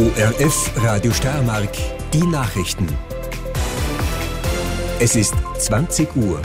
ORF Radio Steiermark, die Nachrichten. Es ist 20 Uhr.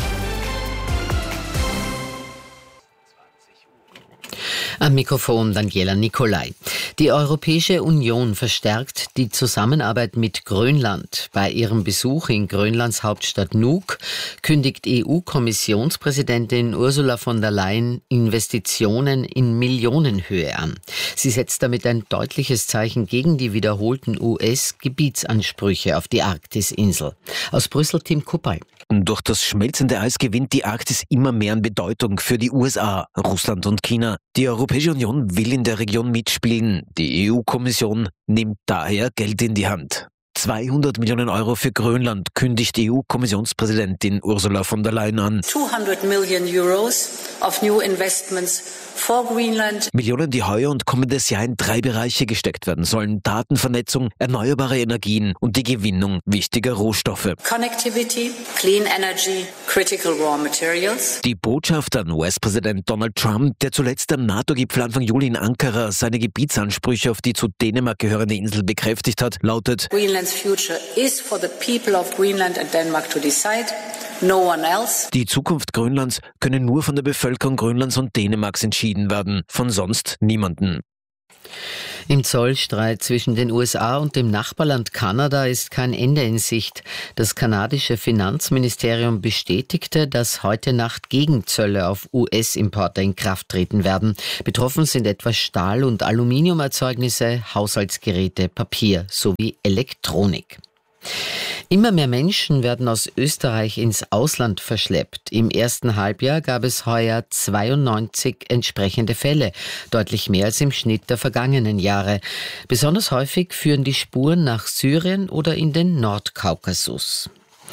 Am Mikrofon Daniela Nicolai. Die Europäische Union verstärkt die Zusammenarbeit mit Grönland. Bei ihrem Besuch in Grönlands Hauptstadt Nuuk kündigt EU-Kommissionspräsidentin Ursula von der Leyen Investitionen in Millionenhöhe an. Sie setzt damit ein deutliches Zeichen gegen die wiederholten US-Gebietsansprüche auf die Arktisinsel. Aus Brüssel Tim Kuppay. Durch das schmelzende Eis gewinnt die Arktis immer mehr an Bedeutung für die USA, Russland und China. Die Europäische Union will in der Region mitspielen. Die EU-Kommission nimmt daher Geld in die Hand. 200 Millionen Euro für Grönland kündigt EU-Kommissionspräsidentin Ursula von der Leyen an. 200 Million Euros of new investments for Greenland. Millionen, die heuer und kommendes Jahr in 3 Bereiche gesteckt werden sollen: Datenvernetzung, erneuerbare Energien und die Gewinnung wichtiger Rohstoffe. Connectivity, clean energy, critical raw materials. Die Botschaft an US-Präsident Donald Trump, der zuletzt am NATO-Gipfel Anfang Juli in Ankara seine Gebietsansprüche auf die zu Dänemark gehörende Insel bekräftigt hat, lautet: Greenland's future is for the people of Greenland and Denmark to decide. No one else. Die Zukunft Grönlands könne nur von der Bevölkerung Grönlands und Dänemarks entschieden werden, von sonst niemanden. Im Zollstreit zwischen den USA und dem Nachbarland Kanada ist kein Ende in Sicht. Das kanadische Finanzministerium bestätigte, dass heute Nacht Gegenzölle auf US-Importe in Kraft treten werden. Betroffen sind etwa Stahl- und Aluminiumerzeugnisse, Haushaltsgeräte, Papier sowie Elektronik. Immer mehr Menschen werden aus Österreich ins Ausland verschleppt. Im ersten Halbjahr gab es heuer 92 entsprechende Fälle, deutlich mehr als im Schnitt der vergangenen Jahre. Besonders häufig führen die Spuren nach Syrien oder in den Nordkaukasus.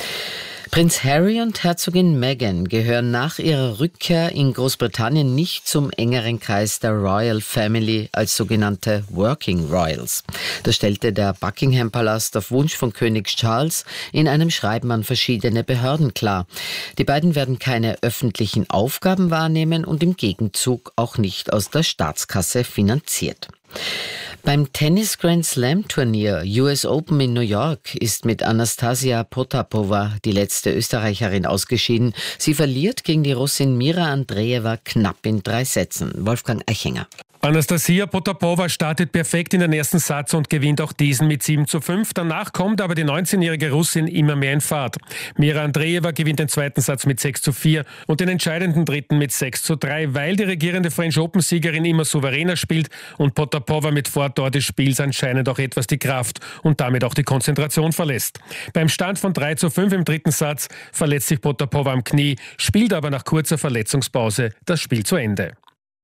Prinz Harry und Herzogin Meghan gehören nach ihrer Rückkehr in Großbritannien nicht zum engeren Kreis der Royal Family als sogenannte Working Royals. Das stellte der Buckingham Palast auf Wunsch von König Charles in einem Schreiben an verschiedene Behörden klar. Die beiden werden keine öffentlichen Aufgaben wahrnehmen und im Gegenzug auch nicht aus der Staatskasse finanziert. Beim Tennis Grand Slam Turnier US Open in New York ist mit Anastasia Potapova die letzte Österreicherin ausgeschieden. Sie verliert gegen die Russin Mira Andreeva knapp in 3 Sätzen. Wolfgang Eichinger. Anastasia Potapova startet perfekt in den ersten Satz und gewinnt auch diesen mit 7:5. Danach kommt aber die 19-jährige Russin immer mehr in Fahrt. Mira Andreeva gewinnt den zweiten Satz mit 6:4 und den entscheidenden dritten mit 6:3, weil die regierende French Open-Siegerin immer souveräner spielt und Potapova mit Fortdauer des Spiels anscheinend auch etwas die Kraft und damit auch die Konzentration verlässt. Beim Stand von 3:5 im dritten Satz verletzt sich Potapova am Knie, spielt aber nach kurzer Verletzungspause das Spiel zu Ende.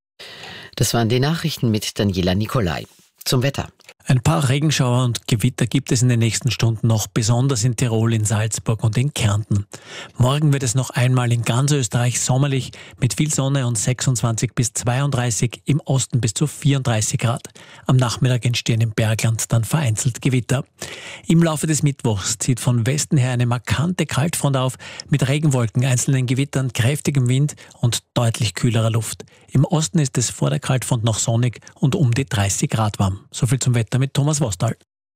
Das waren die Nachrichten mit Daniela Nicolai. Zum Wetter. Ein paar Regenschauer und Gewitter gibt es in den nächsten Stunden noch, besonders in Tirol, in Salzburg und in Kärnten. Morgen wird es noch einmal in ganz Österreich sommerlich mit viel Sonne und 26 bis 32, im Osten bis zu 34 Grad. Am Nachmittag entstehen im Bergland dann vereinzelt Gewitter. Im Laufe des Mittwochs zieht von Westen her eine markante Kaltfront auf, mit Regenwolken, einzelnen Gewittern, kräftigem Wind und deutlich kühlerer Luft. Im Osten ist es vor der Kaltfront noch sonnig und um die 30 Grad warm. So viel zum Wetter mit Thomas Wostal.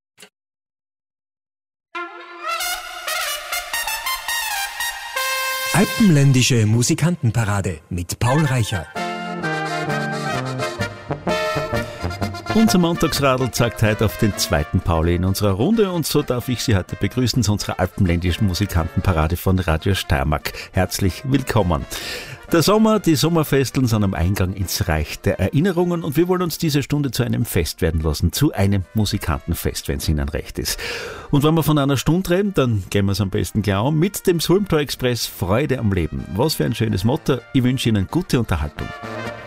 Alpenländische Musikantenparade mit Paul Reicher. Unser Montagsradl zeigt heute auf den zweiten Pauli in unserer Runde und so darf ich Sie heute begrüßen zu unserer alpenländischen Musikantenparade von Radio Steiermark. Herzlich willkommen. Der Sommer, die Sommerfesteln sind am Eingang ins Reich der Erinnerungen und wir wollen uns diese Stunde zu einem Fest werden lassen, zu einem Musikantenfest, wenn es Ihnen recht ist. Und wenn wir von einer Stunde reden, dann gehen wir es am besten gleich an mit dem Sulmtor Express Freude am Leben. Was für ein schönes Motto. Ich wünsche Ihnen gute Unterhaltung.